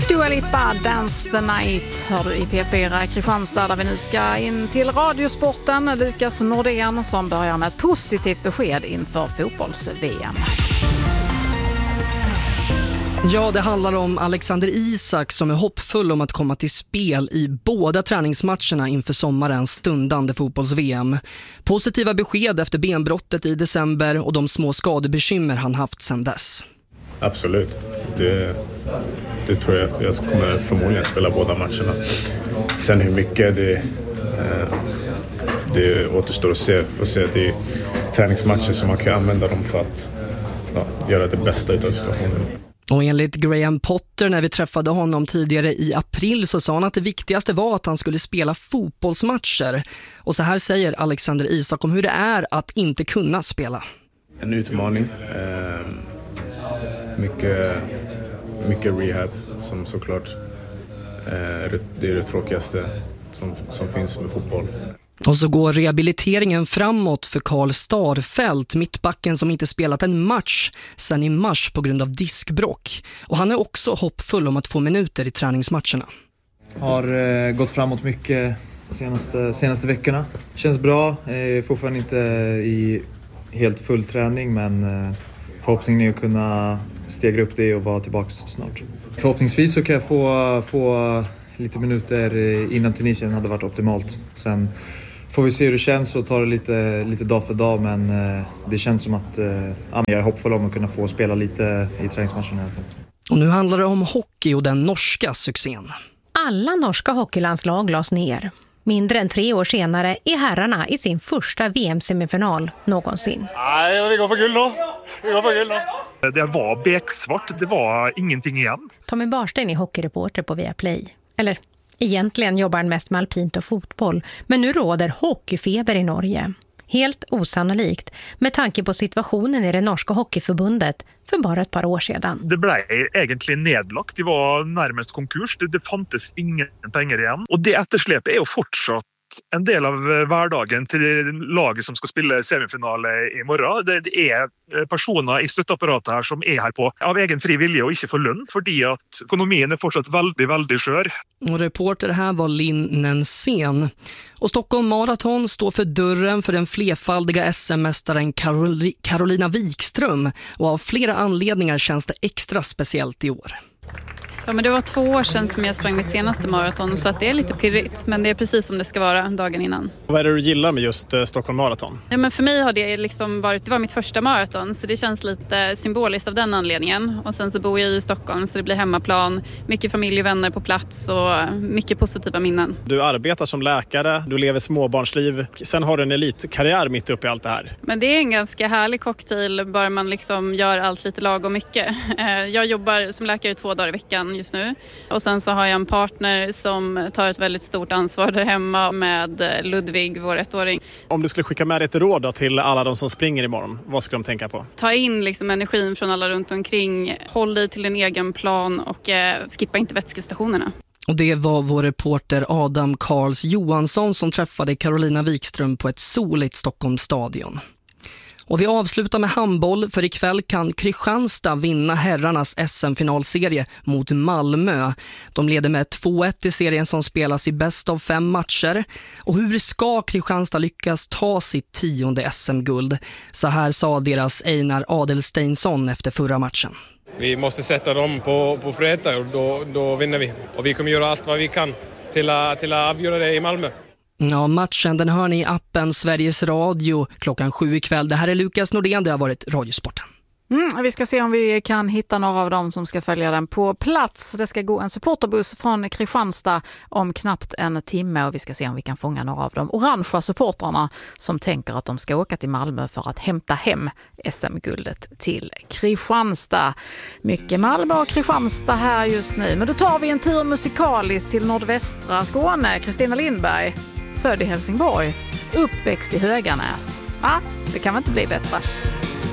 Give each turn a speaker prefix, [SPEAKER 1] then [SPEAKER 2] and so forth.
[SPEAKER 1] Dua Lipa, Dance the Night, hör du i P4 Kristianstad där vi nu ska in till radiosporten. Lukas Nordén som börjar med ett positivt besked inför fotbolls-VM.
[SPEAKER 2] Ja, det handlar om Alexander Isak som är hoppfull om att komma till spel i båda träningsmatcherna inför sommarens stundande fotbolls-VM. Positiva besked efter benbrottet i december och de små skadebekymmer han haft sedan dess.
[SPEAKER 3] Absolut. Det tror jag kommer förmodligen spela båda matcherna. Sen hur mycket det återstår att se. Får se att det är träningsmatcher som man kan använda dem för att göra det bästa utav situationen.
[SPEAKER 2] Och enligt Graham Potter när vi träffade honom tidigare i april så sa han att det viktigaste var att han skulle spela fotbollsmatcher. Och så här säger Alexander Isak om hur det är att inte kunna spela.
[SPEAKER 3] En utmaning. Mycket rehab som såklart det är det tråkigaste som finns med fotboll.
[SPEAKER 2] Och så går rehabiliteringen framåt för Karl Starfelt, mittbacken som inte spelat en match sedan i mars på grund av diskbråck. Och han är också hoppfull om att få minuter i träningsmatcherna.
[SPEAKER 4] Har gått framåt mycket senaste veckorna. Känns bra, fortfarande inte i helt full träning men förhoppningen är att kunna stegra upp det och vara tillbaka snart. Förhoppningsvis så kan jag få lite minuter innan Tunisien hade varit optimalt. Sen får vi se hur det känns och ta det lite dag för dag. Men det känns som att jag är hoppfull om att kunna få spela lite i träningsmatchen i alla fall.
[SPEAKER 2] Och nu handlar det om hockey och den norska succén.
[SPEAKER 5] Alla norska hockeylandslag lades ner. Mindre än 3 år senare är herrarna i sin första VM-semifinal någonsin.
[SPEAKER 6] Nej, vi går för guld då. Det var beksvart, det var ingenting igen.
[SPEAKER 5] Tommy Barsten är hockeyreporter på Viaplay. Eller egentligen jobbar han mest med alpint och fotboll. Men nu råder hockeyfeber i Norge. Helt osannolikt med tanke på situationen i det norska hockeyförbundet för bara ett par år sedan.
[SPEAKER 6] Det blev egentligen nedlagt. Det var närmast konkurs. Det fanns ingen pengar igen. Och det eftersläpet är ju fortsatt en del av hverdagen till laget som ska spela semifinal imorgon. Det är personer i stöttapparatet här som är här på av egen fri vilja och inte får lön fordi att ekonomin är fortsatt väldigt skör.
[SPEAKER 2] Och reporter här var Linn Nensén. Och Stockholm Marathon står för dörren för den flerfaldiga SM-mästaren Carolina Wikström och av flera anledningar känns det extra speciellt i år.
[SPEAKER 7] Ja, men det var 2 år sedan som jag sprang mitt senaste maraton så att det är lite pirrigt. Men det är precis som det ska vara dagen innan.
[SPEAKER 8] Vad är det du gillar med just Stockholm Marathon?
[SPEAKER 7] Ja, men för mig har det liksom det var mitt första maraton så det känns lite symboliskt av den anledningen. Och sen så bor jag i Stockholm så det blir hemmaplan. Mycket familj och vänner på plats och mycket positiva minnen.
[SPEAKER 8] Du arbetar som läkare, du lever småbarnsliv. Sen har du en elitkarriär mitt uppe i allt det här.
[SPEAKER 7] Men det är en ganska härlig cocktail bara man liksom gör allt lite lagom mycket. Jag jobbar som läkare 2 dagar i veckan just nu. Och sen så har jag en partner som tar ett väldigt stort ansvar där hemma med Ludvig, vår 1-åring.
[SPEAKER 8] Om du skulle skicka med ett råd då till alla de som springer imorgon, vad ska de tänka på?
[SPEAKER 7] Ta in liksom energin från alla runt omkring. Håll dig till din egen plan och skippa inte vätskestationerna.
[SPEAKER 2] Och det var vår reporter Adam Karls Johansson som träffade Carolina Wikström på ett soligt Stockholms stadion. Och vi avslutar med handboll för ikväll kan Kristianstad vinna herrarnas SM-finalserie mot Malmö. De leder med 2-1 i serien som spelas i bäst av 5 matcher. Och hur ska Kristianstad lyckas ta sitt 10:e SM-guld? Så här sa deras Einar Adelsteinsson efter förra matchen.
[SPEAKER 9] Vi måste sätta dem på fräta och då vinner vi. Och vi kommer göra allt vad vi kan till att avgöra det i Malmö.
[SPEAKER 2] Ja, matchen den hör ni i appen Sveriges Radio klockan 7 ikväll. Det här är Lukas Nordén, det har varit Radiosporten.
[SPEAKER 1] Vi ska se om vi kan hitta några av dem som ska följa den på plats. Det ska gå en supporterbuss från Kristianstad om knappt en timme och vi ska se om vi kan fånga några av de orangea supportrarna som tänker att de ska åka till Malmö för att hämta hem SM-guldet till Kristianstad. Mycket Malmö och Kristianstad här just nu. Men då tar vi en tur musikaliskt till nordvästra Skåne. Kristina Lindberg, född i Helsingborg, uppväxt i Höganäs. Det kan väl inte bli bättre.